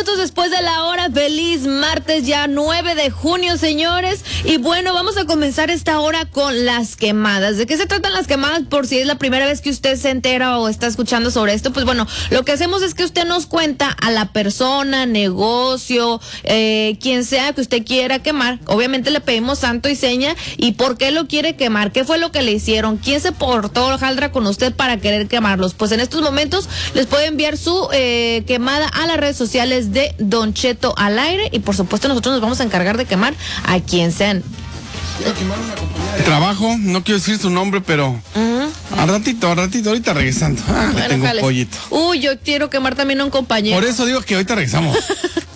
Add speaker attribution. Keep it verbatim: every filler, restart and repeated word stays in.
Speaker 1: minutos después de la hora. Feliz martes, ya nueve de junio, señores. Y bueno, vamos a comenzar esta hora con las quemadas. ¿De qué se tratan las quemadas? Por si es la primera vez que usted se entera o está escuchando sobre esto, pues bueno, lo que hacemos es que usted nos cuenta a la persona, negocio, eh, quien sea que usted quiera quemar. Obviamente le pedimos santo y seña y por qué lo quiere quemar, qué fue lo que le hicieron, quién se portó jaldra con usted para querer quemarlos. Pues en estos momentos les puede enviar su eh, quemada a las redes sociales de Don Cheto al aire y por supuesto nosotros nos vamos a encargar de quemar a quien sean.
Speaker 2: Voy a quemar una compañía de trabajo, no quiero decir su nombre, pero uh-huh. al ratito, al ratito, ahorita regresando. Ah, bueno, tengo un pollito.
Speaker 1: Uy, yo quiero quemar también a un compañero.
Speaker 2: Por eso digo que ahorita regresamos.